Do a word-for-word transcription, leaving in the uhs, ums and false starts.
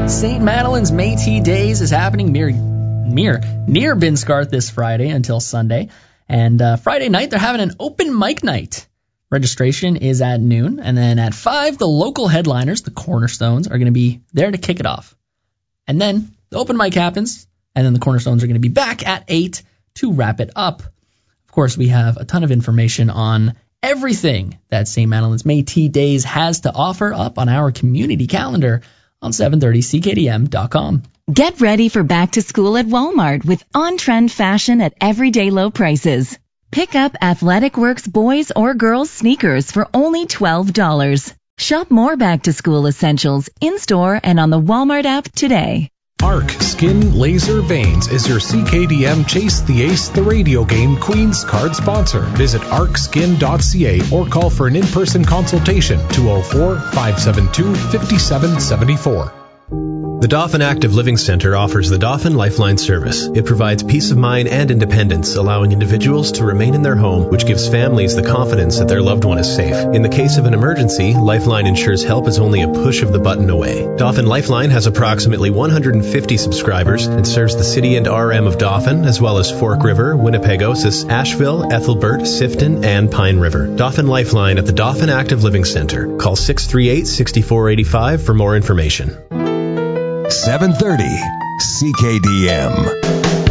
Saint Madeline's Métis Days is happening near, near, near Binscarth this Friday until Sunday. And uh, Friday night, they're having an open mic night. Registration is at noon. And then at five, the local headliners, the Cornerstones, are going to be there to kick it off. And then the open mic happens, and then the Cornerstones are going to be back at eight to wrap it up. Of course, we have a ton of information on everything that Saint Madeline's Métis Days has to offer up on our community calendar on seven thirty C K D M dot com. Get ready for back to school at Walmart with on-trend fashion at everyday low prices. Pick up Athletic Works boys or girls sneakers for only twelve dollars. Shop more back to school essentials in-store and on the Walmart app today. Arc Skin Laser Veins is your C K D M Chase the Ace the radio game Queen's card sponsor. Visit arc skin dot c a or call for an in-person consultation two oh four, five seven two, five seven seven four. The Dauphin Active Living Center offers the Dauphin Lifeline service. It provides peace of mind and independence, allowing individuals to remain in their home, which gives families the confidence that their loved one is safe. In the case of an emergency, Lifeline ensures help is only a push of the button away. Dauphin Lifeline has approximately one hundred fifty subscribers and serves the city and R M of Dauphin, as well as Fork River, Winnipegosis, Asheville, Ethelbert, Sifton, and Pine River. Dauphin Lifeline at the Dauphin Active Living Center. Call six three eight, six four eight five for more information. seven thirty C K D M.